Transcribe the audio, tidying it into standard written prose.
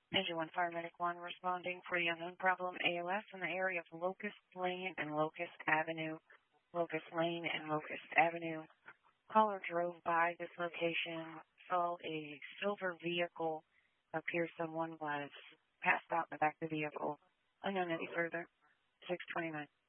Engine 1 Paramedic 1 responding for the unknown problem ALS in the area of Locust Lane and Locust Avenue. Locust Lane and Locust Avenue. Caller drove by this location, saw a silver vehicle. Appears someone was passed out in the back of the vehicle. Unknown any further. 629.